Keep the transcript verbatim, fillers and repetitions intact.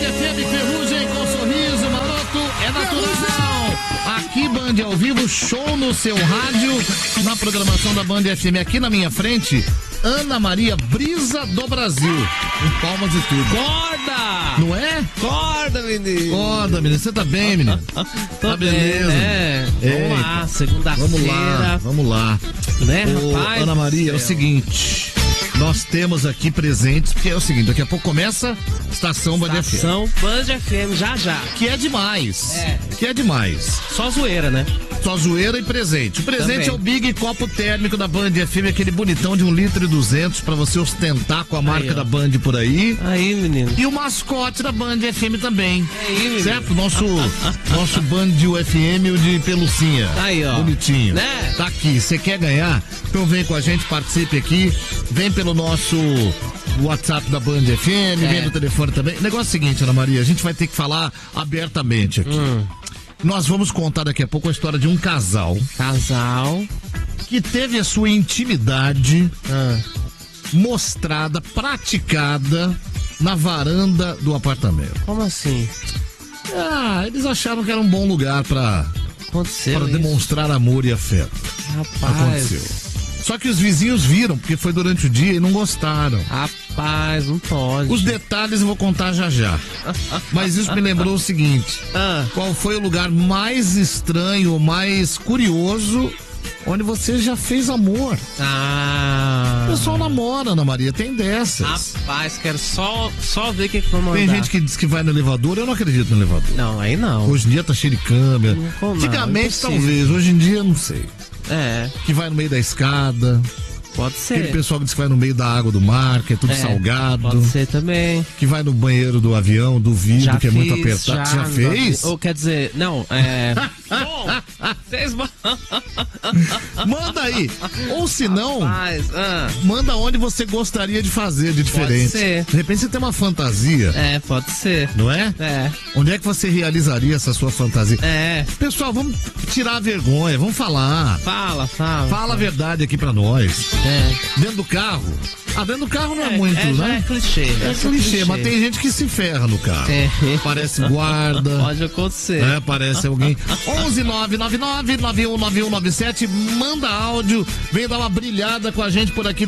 F M, Ferrugem com sorriso, maroto, é natural. Aqui, Band ao vivo, show no seu rádio, na programação da Band F M. Aqui na minha frente, Ana Maria, Brisa do Brasil. Com palmas e tudo. Acorda! Não é? Acorda, menino! Acorda, menino. Você tá bem, menino? Tô Tá bem, beleza. né? Vamos lá, segunda-feira. Vamos lá, vamos lá. Né, Ô, rapaz? Ana Maria, é o seguinte... Nós temos aqui presentes, porque é o seguinte, daqui a pouco começa Estação Band F M. Estação Band F M, já já. Que é demais. É. Que é demais. Só zoeira, né? Só zoeira e presente. O presente Também. é o Big Copo Térmico da Band F M, aquele bonitão de um litro e duzentos pra você ostentar com a marca Aí, ó. da Band por aí. Aí, menino. E o mascote da Band F M também. Aí, menino. Certo? Nosso, nosso Band F M, o de pelucinha. Aí, ó. Bonitinho. Né? Tá aqui. Você quer ganhar? Então vem com a gente, participe aqui. Vem pelo nosso WhatsApp da Band F M, É. vem no telefone também. O negócio é o seguinte, Ana Maria, a gente vai ter que falar abertamente aqui. Hum. Nós vamos contar daqui a pouco a história de um casal Casal. que teve a sua intimidade Ah. mostrada, praticada na varanda do apartamento. Como assim? Ah, eles acharam que era um bom lugar pra, Aconteceu pra isso? demonstrar amor e afeto. Rapaz. Aconteceu. Só que os vizinhos viram, porque foi durante o dia e não gostaram. Rapaz, não pode. Os detalhes eu vou contar já já. Mas isso me lembrou o seguinte: Ah. qual foi o lugar mais estranho, mais curioso, onde você já fez amor? Ah. O pessoal namora, Ana Maria, tem dessas. Rapaz, quero só, só ver o que que vão mandar. Tem gente que diz que vai no elevador, eu não acredito no elevador. Não, aí não. Hoje em dia tá cheio de câmera. Não, não, Antigamente impossível. talvez, hoje em dia não sei. É, Que vai no meio da escada, pode aquele ser. pessoal que diz que vai no meio da água do mar, que é tudo É, salgado. Pode ser também. Que vai no banheiro do avião, do vidro, Já que é fiz, muito apertado. Já, no fez? avi- Ou quer dizer, não, é... Bom, vocês vão... Manda aí. Ou se não, Rapaz, ah, manda onde você gostaria de fazer de diferente. ser. De repente você tem uma fantasia, é, pode ser. não é? É, Onde é que você realizaria essa sua fantasia? é. Pessoal, vamos tirar a vergonha, vamos falar. Fala, fala. Fala a verdade aqui pra nós. É. Dentro do carro. Ah, dentro do carro não é, É, muito, é, já né? é clichê. É essa clichê, mas tem gente que se ferra no carro. É. Parece guarda. Pode acontecer. É, parece alguém. onze nove nove nove nove um nove um nove sete, manda áudio, vem dar uma brilhada com a gente por aqui.